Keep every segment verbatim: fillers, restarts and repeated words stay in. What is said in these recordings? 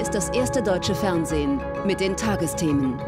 ist das erste deutsche Fernsehen mit den Tagesthemen.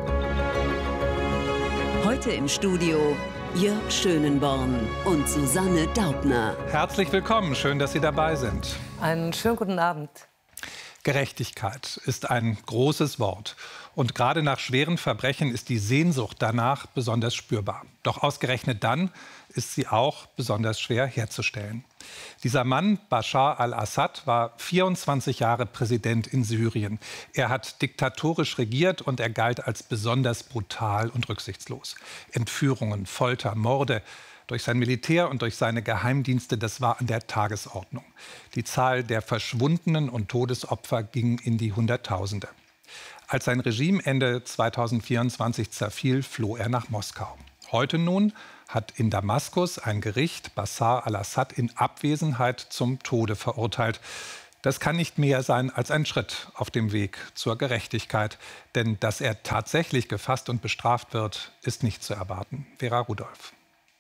Heute im Studio Jörg Schönenborn und Susanne Daubner. Herzlich willkommen, schön, dass Sie dabei sind. Einen schönen guten Abend. Gerechtigkeit ist ein großes Wort. Und gerade nach schweren Verbrechen ist die Sehnsucht danach besonders spürbar. Doch ausgerechnet dann ist sie auch besonders schwer herzustellen. Dieser Mann, Bashar al-Assad, war vierundzwanzig Jahre Präsident in Syrien. Er hat diktatorisch regiert und er galt als besonders brutal und rücksichtslos. Entführungen, Folter, Morde durch sein Militär und durch seine Geheimdienste, das war an der Tagesordnung. Die Zahl der Verschwundenen und Todesopfer ging in die Hunderttausende. Als sein Regime Ende zweitausendvierundzwanzig zerfiel, floh er nach Moskau. Heute nun hat in Damaskus ein Gericht Bashar al-Assad in Abwesenheit zum Tode verurteilt. Das kann nicht mehr sein als ein Schritt auf dem Weg zur Gerechtigkeit. Denn dass er tatsächlich gefasst und bestraft wird, ist nicht zu erwarten. Vera Rudolph.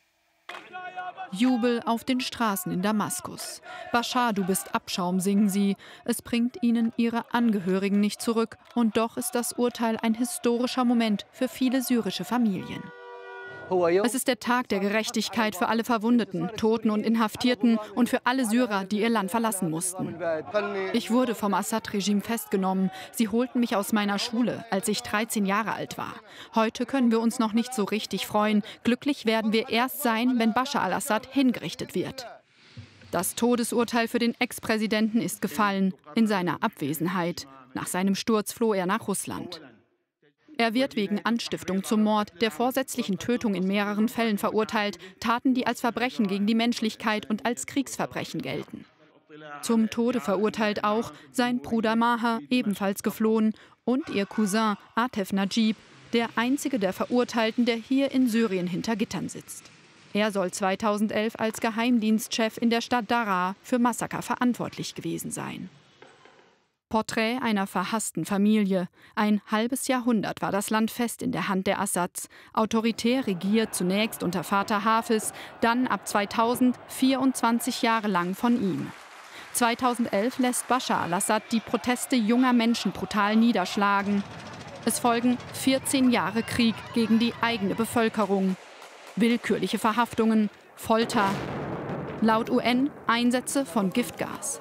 Jubel auf den Straßen in Damaskus. Bashar, du bist Abschaum, singen sie. Es bringt ihnen ihre Angehörigen nicht zurück. Und doch ist das Urteil ein historischer Moment für viele syrische Familien. Es ist der Tag der Gerechtigkeit für alle Verwundeten, Toten und Inhaftierten und für alle Syrer, die ihr Land verlassen mussten. Ich wurde vom Assad-Regime festgenommen. Sie holten mich aus meiner Schule, als ich dreizehn Jahre alt war. Heute können wir uns noch nicht so richtig freuen. Glücklich werden wir erst sein, wenn Bashar al-Assad hingerichtet wird. Das Todesurteil für den Ex-Präsidenten ist gefallen, in seiner Abwesenheit. Nach seinem Sturz floh er nach Russland. Er wird wegen Anstiftung zum Mord, der vorsätzlichen Tötung in mehreren Fällen verurteilt, Taten, die als Verbrechen gegen die Menschlichkeit und als Kriegsverbrechen gelten. Zum Tode verurteilt auch sein Bruder Maher, ebenfalls geflohen, und ihr Cousin Atef Najib, der einzige der Verurteilten, der hier in Syrien hinter Gittern sitzt. Er soll zweitausendelf als Geheimdienstchef in der Stadt Daraa für Massaker verantwortlich gewesen sein. Porträt einer verhassten Familie. Ein halbes Jahrhundert war das Land fest in der Hand der Assads. Autoritär regiert zunächst unter Vater Hafiz, dann ab zweitausend vierundzwanzig Jahre lang von ihm. zweitausendelf lässt Bashar al-Assad die Proteste junger Menschen brutal niederschlagen. Es folgen vierzehn Jahre Krieg gegen die eigene Bevölkerung. Willkürliche Verhaftungen, Folter. Laut U N Einsätze von Giftgas.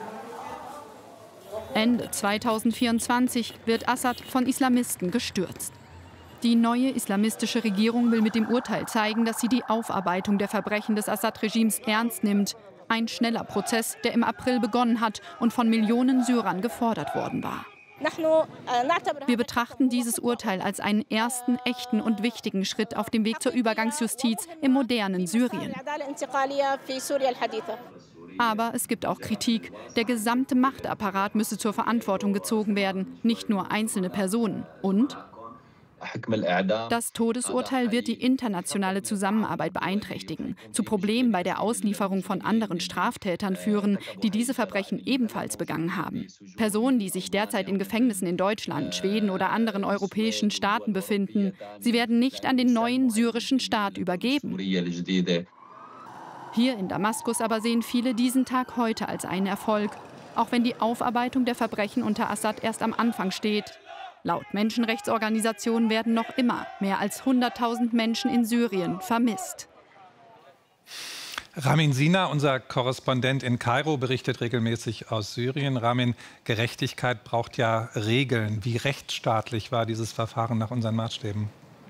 Ende zweitausendvierundzwanzig wird Assad von Islamisten gestürzt. Die neue islamistische Regierung will mit dem Urteil zeigen, dass sie die Aufarbeitung der Verbrechen des Assad-Regimes ernst nimmt. Ein schneller Prozess, der im April begonnen hat und von Millionen Syrern gefordert worden war. Wir betrachten dieses Urteil als einen ersten, echten und wichtigen Schritt auf dem Weg zur Übergangsjustiz im modernen Syrien. Aber es gibt auch Kritik. Der gesamte Machtapparat müsse zur Verantwortung gezogen werden, nicht nur einzelne Personen. Und das Todesurteil wird die internationale Zusammenarbeit beeinträchtigen, zu Problemen bei der Auslieferung von anderen Straftätern führen, die diese Verbrechen ebenfalls begangen haben. Personen, die sich derzeit in Gefängnissen in Deutschland, Schweden oder anderen europäischen Staaten befinden, sie werden nicht an den neuen syrischen Staat übergeben. Hier in Damaskus aber sehen viele diesen Tag heute als einen Erfolg, auch wenn die Aufarbeitung der Verbrechen unter Assad erst am Anfang steht. Laut Menschenrechtsorganisationen werden noch immer mehr als hunderttausend Menschen in Syrien vermisst. Ramin Sina, unser Korrespondent in Kairo, berichtet regelmäßig aus Syrien. Ramin, Gerechtigkeit braucht ja Regeln. Wie rechtsstaatlich war dieses Verfahren nach unseren Maßstäben?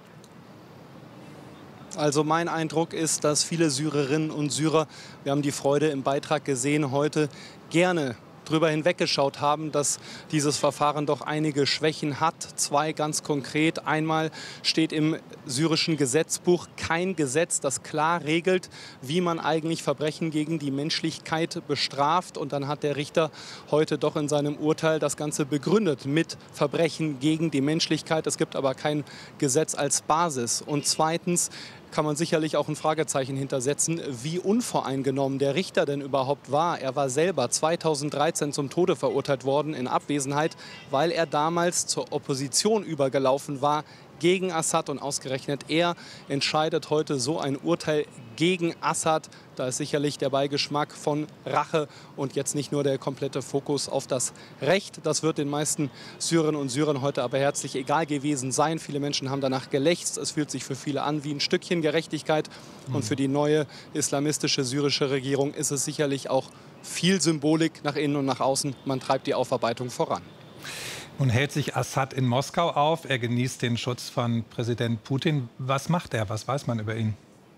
Also mein Eindruck ist, dass viele Syrerinnen und Syrer, wir haben die Freude im Beitrag gesehen heute, gerne drüber hinweggeschaut haben, dass dieses Verfahren doch einige Schwächen hat. Zwei ganz konkret. Einmal steht im syrischen Gesetzbuch kein Gesetz, das klar regelt, wie man eigentlich Verbrechen gegen die Menschlichkeit bestraft. Und dann hat der Richter heute doch in seinem Urteil das Ganze begründet mit Verbrechen gegen die Menschlichkeit. Es gibt aber kein Gesetz als Basis. Und zweitens kann man sicherlich auch ein Fragezeichen hintersetzen, wie unvoreingenommen der Richter denn überhaupt war. Er war selber zweitausenddreizehn zum Tode verurteilt worden in Abwesenheit, weil er damals zur Opposition übergelaufen war gegen Assad. Und ausgerechnet er entscheidet heute so ein Urteil gegen Assad. Da ist sicherlich der Beigeschmack von Rache und jetzt nicht nur der komplette Fokus auf das Recht. Das wird den meisten Syrerinnen und Syrern heute aber herzlich egal gewesen sein. Viele Menschen haben danach gelächzt. Es fühlt sich für viele an wie ein Stückchen Gerechtigkeit. Und für die neue islamistische syrische Regierung ist es sicherlich auch viel Symbolik nach innen und nach außen. Man treibt die Aufarbeitung voran. Nun hält sich Assad in Moskau auf. Er genießt den Schutz von Präsident Putin. Was macht er? Was weiß man über ihn?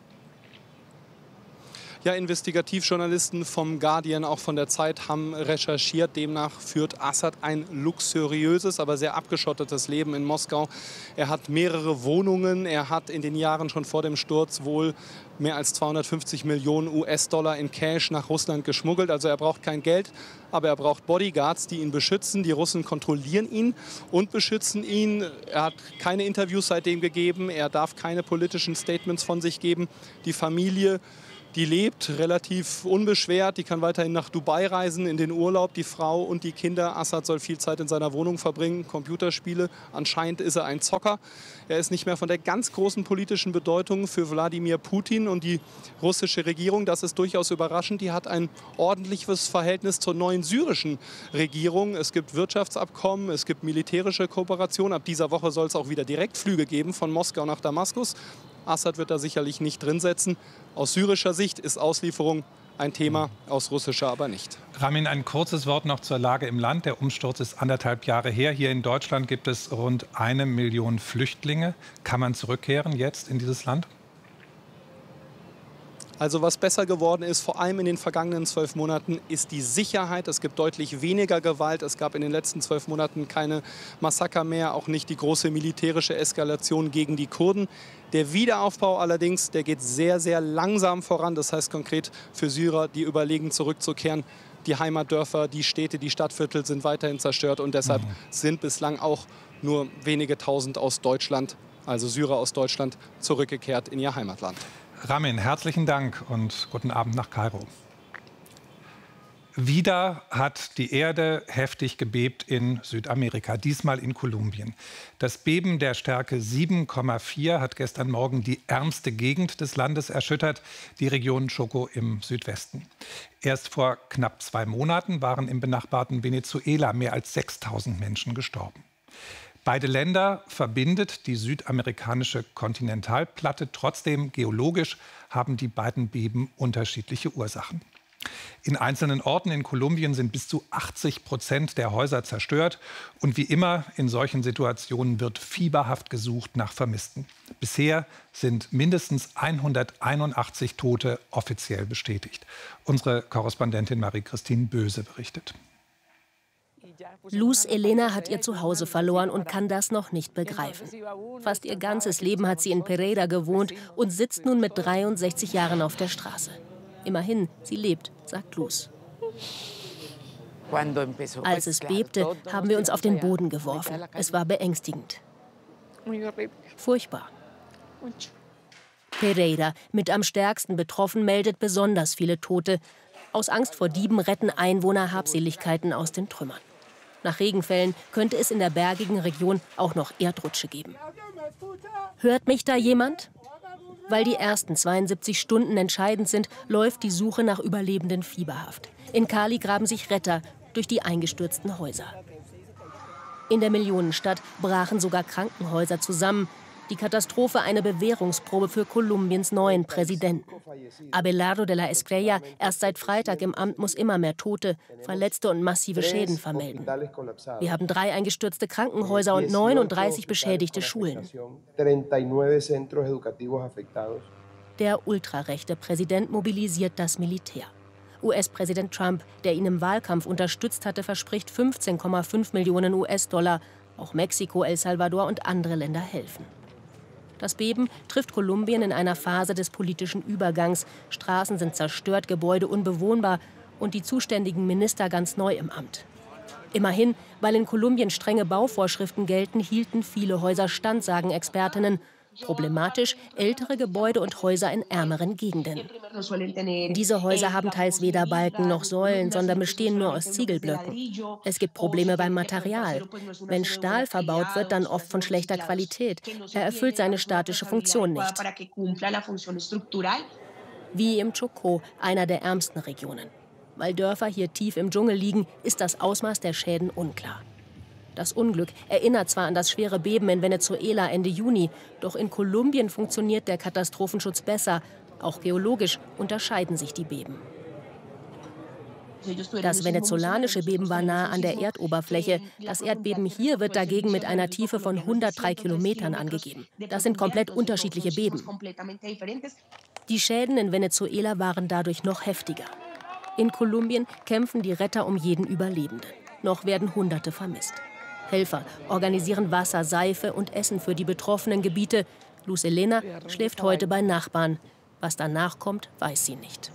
Ja, Investigativjournalisten vom Guardian, auch von der Zeit, haben recherchiert. Demnach führt Assad ein luxuriöses, aber sehr abgeschottetes Leben in Moskau. Er hat mehrere Wohnungen. Er hat in den Jahren schon vor dem Sturz wohl mehr als zweihundertfünfzig Millionen U S-Dollar in Cash nach Russland geschmuggelt. Also er braucht kein Geld, aber er braucht Bodyguards, die ihn beschützen. Die Russen kontrollieren ihn und beschützen ihn. Er hat keine Interviews seitdem gegeben. Er darf keine politischen Statements von sich geben. Die Familie, die lebt relativ unbeschwert, die kann weiterhin nach Dubai reisen, in den Urlaub, die Frau und die Kinder. Assad soll viel Zeit in seiner Wohnung verbringen, Computerspiele. Anscheinend ist er ein Zocker. Er ist nicht mehr von der ganz großen politischen Bedeutung für Wladimir Putin und die russische Regierung. Das ist durchaus überraschend. Die hat ein ordentliches Verhältnis zur neuen syrischen Regierung. Es gibt Wirtschaftsabkommen, es gibt militärische Kooperation. Ab dieser Woche soll es auch wieder Direktflüge geben von Moskau nach Damaskus. Assad wird da sicherlich nicht drin setzen. Aus syrischer Sicht ist Auslieferung ein Thema, aus russischer aber nicht. Ramin, ein kurzes Wort noch zur Lage im Land. Der Umsturz ist anderthalb Jahre her. Hier in Deutschland gibt es rund eine Million Flüchtlinge. Kann man zurückkehren jetzt in dieses Land? Also was besser geworden ist, vor allem in den vergangenen zwölf Monaten, ist die Sicherheit. Es gibt deutlich weniger Gewalt. Es gab in den letzten zwölf Monaten keine Massaker mehr, auch nicht die große militärische Eskalation gegen die Kurden. Der Wiederaufbau allerdings, der geht sehr, sehr langsam voran. Das heißt konkret für Syrer, die überlegen, zurückzukehren. Die Heimatdörfer, die Städte, die Stadtviertel sind weiterhin zerstört. Und deshalb mhm. sind bislang auch nur wenige Tausend aus Deutschland, also Syrer aus Deutschland, zurückgekehrt in ihr Heimatland. Ramin, herzlichen Dank und guten Abend nach Kairo. Wieder hat die Erde heftig gebebt in Südamerika, diesmal in Kolumbien. Das Beben der Stärke sieben Komma vier hat gestern Morgen die ärmste Gegend des Landes erschüttert, die Region Chocó im Südwesten. Erst vor knapp zwei Monaten waren im benachbarten Venezuela mehr als sechstausend Menschen gestorben. Beide Länder verbindet die südamerikanische Kontinentalplatte. Trotzdem, geologisch haben die beiden Beben unterschiedliche Ursachen. In einzelnen Orten in Kolumbien sind bis zu achtzig Prozent der Häuser zerstört. Und wie immer in solchen Situationen wird fieberhaft gesucht nach Vermissten. Bisher sind mindestens hunderteinundachtzig Tote offiziell bestätigt. Unsere Korrespondentin Marie-Christine Böse berichtet. Luz Elena hat ihr Zuhause verloren und kann das noch nicht begreifen. Fast ihr ganzes Leben hat sie in Pereira gewohnt und sitzt nun mit dreiundsechzig Jahren auf der Straße. Immerhin, sie lebt, sagt Luz. Als es bebte, haben wir uns auf den Boden geworfen. Es war beängstigend. Furchtbar. Pereira, mit am stärksten betroffen, meldet besonders viele Tote. Aus Angst vor Dieben retten Einwohner Habseligkeiten aus den Trümmern. Nach Regenfällen könnte es in der bergigen Region auch noch Erdrutsche geben. Hört mich da jemand? Weil die ersten zweiundsiebzig Stunden entscheidend sind, läuft die Suche nach Überlebenden fieberhaft. In Cali graben sich Retter durch die eingestürzten Häuser. In der Millionenstadt brachen sogar Krankenhäuser zusammen. Die Katastrophe eine Bewährungsprobe für Kolumbiens neuen Präsidenten. Abelardo de la Espriella, erst seit Freitag im Amt, muss immer mehr Tote, Verletzte und massive Schäden vermelden. Wir haben drei eingestürzte Krankenhäuser und neununddreißig beschädigte Schulen. Der ultrarechte Präsident mobilisiert das Militär. U S-Präsident Trump, der ihn im Wahlkampf unterstützt hatte, verspricht fünfzehn Komma fünf Millionen U S-Dollar. Auch Mexiko, El Salvador und andere Länder helfen. Das Beben trifft Kolumbien in einer Phase des politischen Übergangs. Straßen sind zerstört, Gebäude unbewohnbar und die zuständigen Minister ganz neu im Amt. Immerhin, weil in Kolumbien strenge Bauvorschriften gelten, hielten viele Häuser stand, sagen Expertinnen. Problematisch ältere Gebäude und Häuser in ärmeren Gegenden. Diese Häuser haben teils weder Balken noch Säulen, sondern bestehen nur aus Ziegelblöcken. Es gibt Probleme beim Material. Wenn Stahl verbaut wird, dann oft von schlechter Qualität. Er erfüllt seine statische Funktion nicht. Wie im Chocó, einer der ärmsten Regionen. Weil Dörfer hier tief im Dschungel liegen, ist das Ausmaß der Schäden unklar. Das Unglück erinnert zwar an das schwere Beben in Venezuela Ende Juni, doch in Kolumbien funktioniert der Katastrophenschutz besser. Auch geologisch unterscheiden sich die Beben. Das venezolanische Beben war nahe an der Erdoberfläche. Das Erdbeben hier wird dagegen mit einer Tiefe von hundertdrei Kilometern angegeben. Das sind komplett unterschiedliche Beben. Die Schäden in Venezuela waren dadurch noch heftiger. In Kolumbien kämpfen die Retter um jeden Überlebenden. Noch werden Hunderte vermisst. Helfer organisieren Wasser, Seife und Essen für die betroffenen Gebiete. Luz Elena schläft heute bei Nachbarn. Was danach kommt, weiß sie nicht.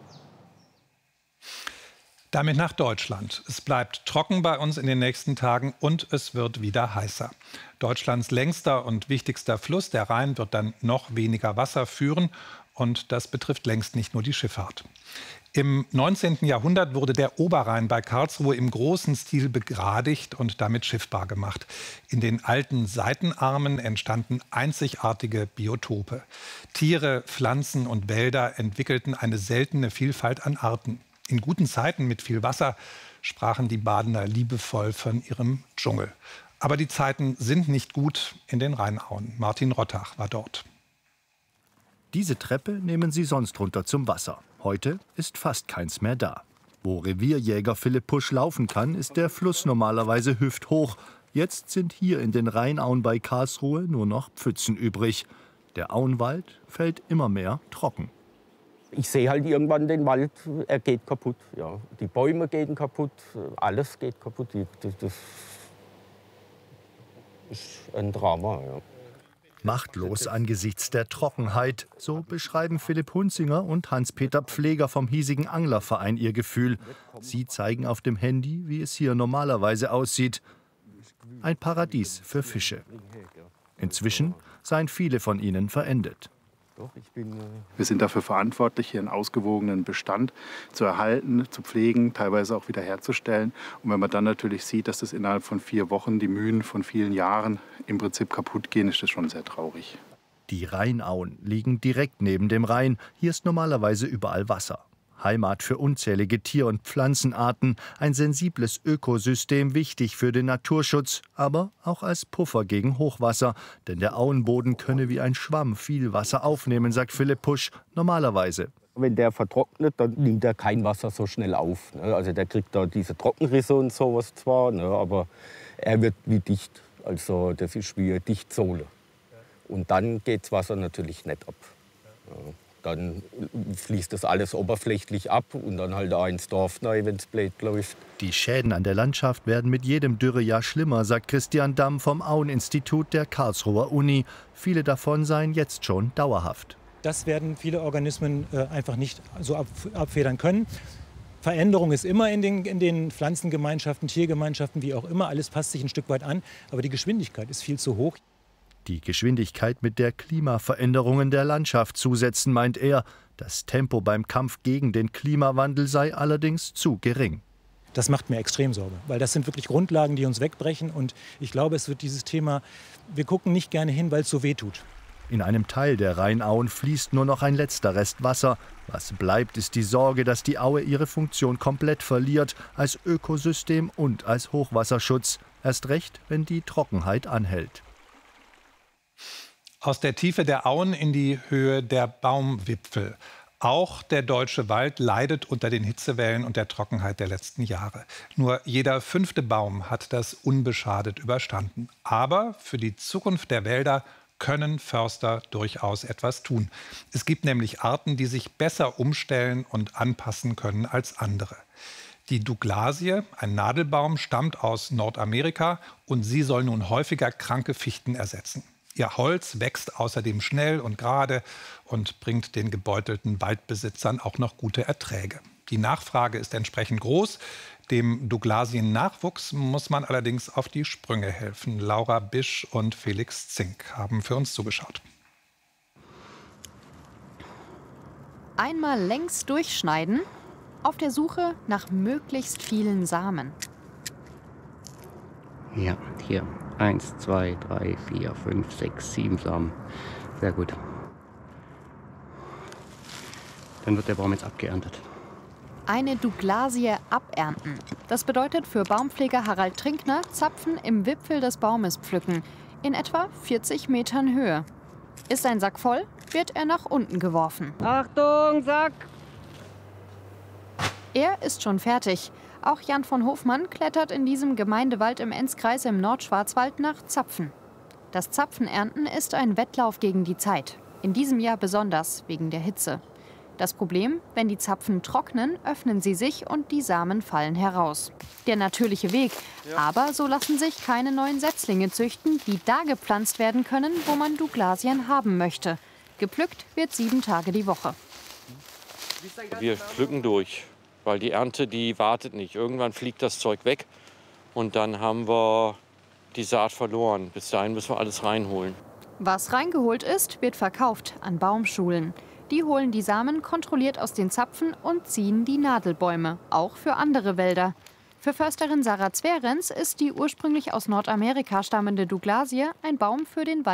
Damit nach Deutschland. Es bleibt trocken bei uns in den nächsten Tagen und es wird wieder heißer. Deutschlands längster und wichtigster Fluss, der Rhein, wird dann noch weniger Wasser führen. Und das betrifft längst nicht nur die Schifffahrt. Im neunzehnten Jahrhundert wurde der Oberrhein bei Karlsruhe im großen Stil begradigt und damit schiffbar gemacht. In den alten Seitenarmen entstanden einzigartige Biotope. Tiere, Pflanzen und Wälder entwickelten eine seltene Vielfalt an Arten. In guten Zeiten mit viel Wasser sprachen die Badener liebevoll von ihrem Dschungel. Aber die Zeiten sind nicht gut in den Rheinauen. Martin Rottach war dort. Diese Treppe nehmen sie sonst runter zum Wasser. Heute ist fast keins mehr da. Wo Revierjäger Philipp Pusch laufen kann, ist der Fluss normalerweise hüfthoch. Jetzt sind hier in den Rheinauen bei Karlsruhe nur noch Pfützen übrig. Der Auenwald fällt immer mehr trocken. Ich sehe halt irgendwann den Wald, er geht kaputt. Ja. Die Bäume gehen kaputt, alles geht kaputt. Das, das ist ein Drama. Ja. Machtlos angesichts der Trockenheit, so beschreiben Philipp Hunzinger und Hans-Peter Pfleger vom hiesigen Anglerverein ihr Gefühl. Sie zeigen auf dem Handy, wie es hier normalerweise aussieht. Ein Paradies für Fische. Inzwischen seien viele von ihnen verendet. Wir sind dafür verantwortlich, hier einen ausgewogenen Bestand zu erhalten, zu pflegen, teilweise auch wieder herzustellen. Und wenn man dann natürlich sieht, dass das innerhalb von vier Wochen die Mühen von vielen Jahren im Prinzip kaputt gehen, ist das schon sehr traurig. Die Rheinauen liegen direkt neben dem Rhein. Hier ist normalerweise überall Wasser. Heimat für unzählige Tier- und Pflanzenarten, ein sensibles Ökosystem, wichtig für den Naturschutz, aber auch als Puffer gegen Hochwasser. Denn der Auenboden könne wie ein Schwamm viel Wasser aufnehmen, sagt Philipp Pusch, normalerweise. Wenn der vertrocknet, dann nimmt er kein Wasser so schnell auf. Also der kriegt da diese Trockenrisse und sowas zwar, aber er wird wie dicht. Also das ist wie eine Dichtsohle. Und dann geht das Wasser natürlich nicht ab. Dann fließt das alles oberflächlich ab und dann halt auch ins Dorf rein, wenn es blöd läuft. Die Schäden an der Landschaft werden mit jedem Dürrejahr schlimmer, sagt Christian Damm vom Aueninstitut der Karlsruher Uni. Viele davon seien jetzt schon dauerhaft. Das werden viele Organismen äh, einfach nicht so ab, abfedern können. Veränderung ist immer in den, in den Pflanzengemeinschaften, Tiergemeinschaften, wie auch immer. Alles passt sich ein Stück weit an, aber die Geschwindigkeit ist viel zu hoch. Die Geschwindigkeit mit der Klimaveränderungen der Landschaft zusetzen, meint er. Das Tempo beim Kampf gegen den Klimawandel sei allerdings zu gering. Das macht mir extrem Sorge, weil das sind wirklich Grundlagen, die uns wegbrechen. Und ich glaube, es wird dieses Thema, wir gucken nicht gerne hin, weil es so weh tut. In einem Teil der Rheinauen fließt nur noch ein letzter Rest Wasser. Was bleibt, ist die Sorge, dass die Aue ihre Funktion komplett verliert, als Ökosystem und als Hochwasserschutz. Erst recht, wenn die Trockenheit anhält. Aus der Tiefe der Auen in die Höhe der Baumwipfel. Auch der deutsche Wald leidet unter den Hitzewellen und der Trockenheit der letzten Jahre. Nur jeder fünfte Baum hat das unbeschadet überstanden. Aber für die Zukunft der Wälder können Förster durchaus etwas tun. Es gibt nämlich Arten, die sich besser umstellen und anpassen können als andere. Die Douglasie, ein Nadelbaum, stammt aus Nordamerika und sie soll nun häufiger kranke Fichten ersetzen. Ihr Holz wächst außerdem schnell und gerade und bringt den gebeutelten Waldbesitzern auch noch gute Erträge. Die Nachfrage ist entsprechend groß. Dem Douglasien-Nachwuchs muss man allerdings auf die Sprünge helfen. Laura Bisch und Felix Zink haben für uns zugeschaut. Einmal längs durchschneiden, auf der Suche nach möglichst vielen Samen. Ja, hier. Eins, zwei, drei, vier, fünf, sechs, sieben Samen. Sehr gut. Dann wird der Baum jetzt abgeerntet. Eine Douglasie abernten. Das bedeutet für Baumpfleger Harald Trinkner Zapfen im Wipfel des Baumes pflücken. In etwa vierzig Metern Höhe. Ist ein Sack voll, wird er nach unten geworfen. Achtung, Sack! Er ist schon fertig. Auch Jan von Hofmann klettert in diesem Gemeindewald im Enzkreis im Nordschwarzwald nach Zapfen. Das Zapfenernten ist ein Wettlauf gegen die Zeit. In diesem Jahr besonders wegen der Hitze. Das Problem, wenn die Zapfen trocknen, öffnen sie sich und die Samen fallen heraus. Der natürliche Weg. Aber so lassen sich keine neuen Setzlinge züchten, die da gepflanzt werden können, wo man Douglasien haben möchte. Gepflückt wird sieben Tage die Woche. Wir pflücken durch, weil die Ernte, die wartet nicht. Irgendwann fliegt das Zeug weg und dann haben wir die Saat verloren. Bis dahin müssen wir alles reinholen. Was reingeholt ist, wird verkauft an Baumschulen. Die holen die Samen kontrolliert aus den Zapfen und ziehen die Nadelbäume, auch für andere Wälder. Für Försterin Sarah Zverenz ist die ursprünglich aus Nordamerika stammende Douglasie ein Baum für den Wald